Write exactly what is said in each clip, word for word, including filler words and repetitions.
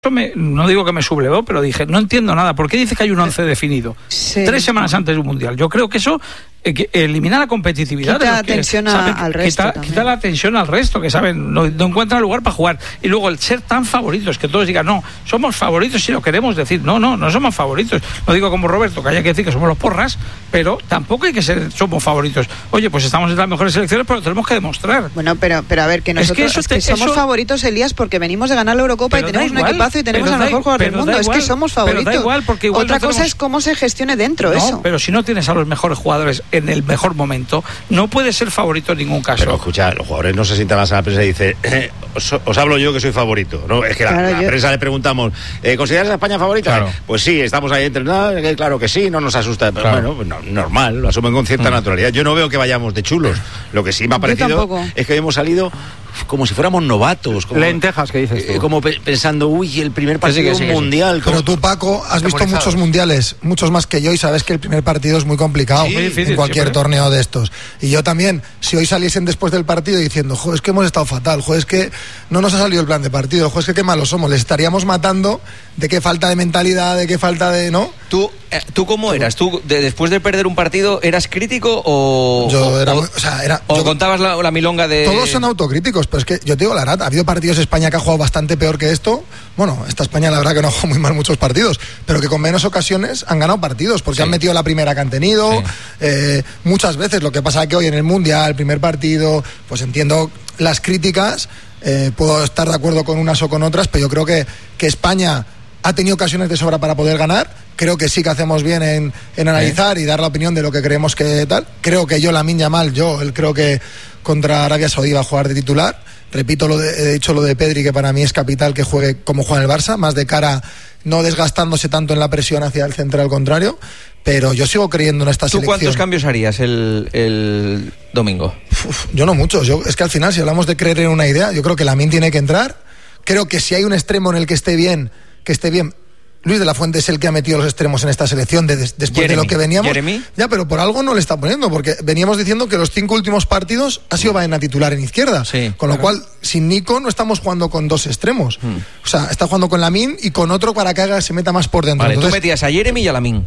Me, no digo que me sublevó, pero dije, no entiendo nada. ¿Por qué dice que hay un once definido? Sí. Tres semanas antes del Mundial. Yo creo que eso eh, que elimina la competitividad. Quita de la los que atención saben, al resto. Quita, quita la atención al resto, que saben, no, no encuentran lugar para jugar. Y luego el ser tan favoritos, que todos digan, no, somos favoritos si lo queremos decir. No, no, no somos favoritos. No digo como Roberto, que haya que decir que somos los porras, pero tampoco hay que ser, somos favoritos. Oye, pues estamos en las mejores selecciones, pero tenemos que demostrar. Bueno, pero, pero a ver, que nosotros es que, es que te, somos eso... favoritos, Elías, porque venimos de ganar la Eurocopa y tenemos igual, un equipazo y tenemos al mejor jugador del mundo. Es que somos favoritos. Pero da igual, porque igual Otra no tenemos... cosa es cómo se gestione dentro no, eso. Pero si no tienes a los mejores jugadores en el mejor momento, no puedes ser favorito en ningún caso. Pero escucha, los jugadores no se sientan más a la prensa y dicen, eh, os, os hablo yo que soy favorito. No, es que la, claro, la yo... prensa le preguntamos, ¿eh, ¿consideras a España favorita? Claro. Pues sí, estamos ahí entrenados, eh, claro que sí, no nos asusta. Pero claro. Bueno, no, normal, lo asumen con cierta mm. naturalidad. Yo no veo que vayamos de chulos. Lo que sí me ha parecido es que hemos salido como si fuéramos novatos. Como, lentejas, que dices tú. Eh, como pe- pensando, uy, el primer partido sí, sí, sí, mundial. Sí. Pero tú, Paco, has visto muchos mundiales, muchos más que yo, y sabes que el primer partido es muy complicado sí, difícil, en cualquier siempre. torneo de estos. Y yo también, si hoy saliesen después del partido diciendo, joder, es que hemos estado fatal, joder, es que no nos ha salido el plan de partido, joder, es que qué malos somos, les estaríamos matando de qué falta de mentalidad, de qué falta de... ¿no? ¿Tú, eh, ¿tú cómo eras? ¿Tú, de, después de perder un partido, eras crítico o...? Yo o, era... O, o sea, era o yo, contabas la, la milonga de... Todos son autocríticos, pero es que yo te digo la verdad, ha habido partidos en España que ha jugado bastante peor que esto. Bueno, esta España la verdad que no ha jugado muy mal muchos partidos, pero que con menos ocasiones han ganado partidos, porque sí. han metido la primera que han tenido, sí. eh, muchas veces. Lo que pasa es que hoy en el Mundial, el primer partido, pues entiendo las críticas, eh, puedo estar de acuerdo con unas o con otras, pero yo creo que, que España ha tenido ocasiones de sobra para poder ganar. Creo que sí que hacemos bien en, en analizar ¿Eh? y dar la opinión de lo que creemos que tal. Creo que yo, Lamine Yamal, yo él creo que contra Arabia Saudí va a jugar de titular. Repito, lo de, he dicho lo de Pedri, que para mí es capital que juegue como juega en el Barça, más de cara, no desgastándose tanto en la presión hacia el central contrario, pero yo sigo creyendo en esta ¿Tú selección. ¿Tú cuántos cambios harías el, el domingo? Uf, yo no muchos, yo, es que al final si hablamos de creer en una idea, yo creo que Lamine tiene que entrar. Creo que si hay un extremo en el que esté bien, que esté bien, Luis de la Fuente es el que ha metido los extremos en esta selección de, de, después Jeremy, de lo que veníamos. Jeremy. Ya, pero por algo no le está poniendo, porque veníamos diciendo que los cinco últimos partidos ha sido Baena titular en izquierda. Sí, con lo claro. cual, sin Nico no estamos jugando con dos extremos. Hmm. O sea, está jugando con Lamine y con otro para que haga, se meta más por dentro. Vale, Entonces, tú metías a Jeremy y a Lamine.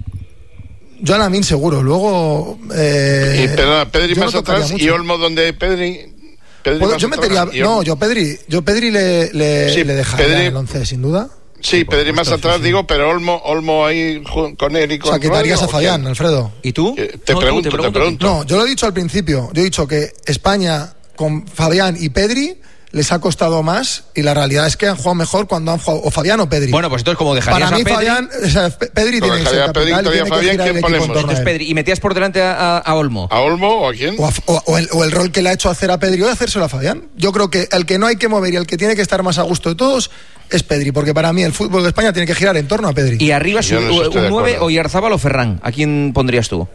Yo a Lamine seguro, luego... Eh, y perdona, Pedri más no atrás y Olmo donde Pedri... Pedri ¿Puedo, yo metería... No, yo Pedri, yo Pedri le, le, sí, le dejaría Pedri... el once, sin duda. Sí, sí, Pedri más atrás, sí. digo, pero Olmo, Olmo ahí con él y con... O sea, quitarías a Fabián, Alfredo. ¿Y tú? Te, no, pregunto, tú, te, pregunto, te pregunto. No, yo lo he dicho al principio. Yo he dicho que España con Fabián y Pedri les ha costado más, y la realidad es que han jugado mejor cuando han jugado o Fabián o Pedri. Bueno, pues entonces como dejarías Para mí a Pedri... Fabián, o sea, Pedri tiene que ser capital, tiene que girar el equipo en torno a él. Pedri, ¿y metías por delante a, a, a Olmo? ¿A Olmo o a quién? O, a, o, o, el, o el rol que le ha hecho hacer a Pedri hoy, hacérselo a Fabián. Yo creo que el que no hay que mover y el que tiene que estar más a gusto de todos es Pedri, porque para mí el fútbol de España tiene que girar en torno a Pedri. ¿Y arriba si un, un nueve o Yarzábal o Ferran? ¿A quién pondrías tú?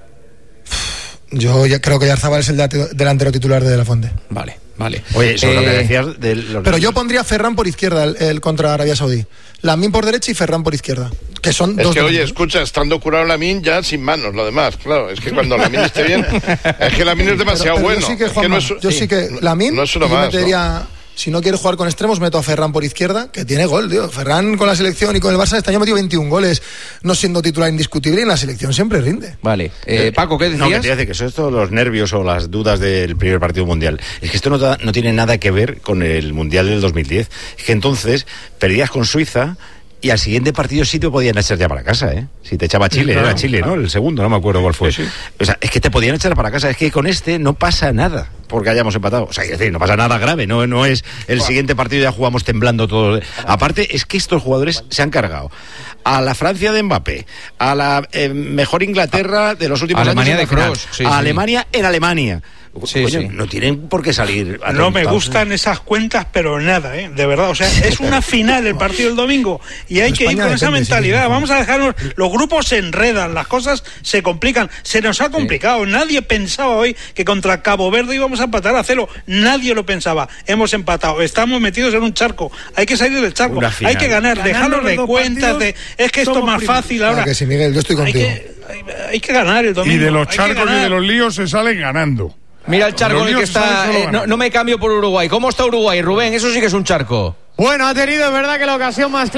Yo ya creo que Yarzábal es el delantero titular de De la Fuente. Vale, vale. Oye, sobre eh, lo que decías... De los pero yo pondría a Ferran por izquierda, el, el contra Arabia Saudí. Lamine por derecha y Ferran por izquierda. Que son es dos que, oye, manos. Escucha, estando curado Lamine ya sin manos, lo demás, claro. Es que cuando Lamine esté bien... Es que Lamine es demasiado pero, pero bueno. Yo sí que, Juanma, es que, no es, yo sí. sí que Lamine... No es una yo más, metería... ¿no? Si no quiere jugar con extremos, meto a Ferran por izquierda, que tiene gol, tío. Ferran con la selección y con el Barça este año ha metido veintiún goles, no siendo titular indiscutible, y en la selección siempre rinde. Vale. Eh, Paco, ¿qué decías? No, que te dice que son estos los nervios o las dudas del primer partido mundial. Es que esto no, da, no tiene nada que ver con el mundial del dos mil diez. Es que entonces perdías con Suiza y al siguiente partido sí te podían echar ya para casa, ¿eh? Si te echaba Chile, sí, claro, era Chile, claro. ¿no? El segundo, no me acuerdo cuál fue. Sí, sí. O sea, es que te podían echar para casa. Es que con este no pasa nada porque hayamos empatado. O sea, es decir, no pasa nada grave. No, no es el siguiente partido ya jugamos temblando todo. Aparte, es que estos jugadores se han cargado a la Francia de Mbappé, a la eh, mejor Inglaterra de los últimos Alemania años. Alemania de Kroos. Sí, a sí. Alemania en Alemania. Sí, Coño, sí. no tienen por qué salir. No me gustan esas cuentas, pero nada, ¿eh? De verdad. O sea, es una final el partido del domingo y hay que ir con esa mentalidad. Vamos a dejarnos. Los grupos se enredan, las cosas se complican. Se nos ha complicado. Sí. Nadie pensaba hoy que contra Cabo Verde íbamos a empatar a cero. Nadie lo pensaba. Hemos empatado. Estamos metidos en un charco. Hay que salir del charco. Hay que ganar. Dejarnos de cuentas. De, es que esto es más fácil ahora. Claro que sí, Miguel, yo estoy contigo. Hay que, hay, hay que ganar el domingo. Y de los charcos y de los líos se salen ganando. Mira el charco en el que está... Eh, no, no me cambio por Uruguay. ¿Cómo está Uruguay, Rubén? Eso sí que es un charco. Bueno, ha tenido, es verdad, que la ocasión más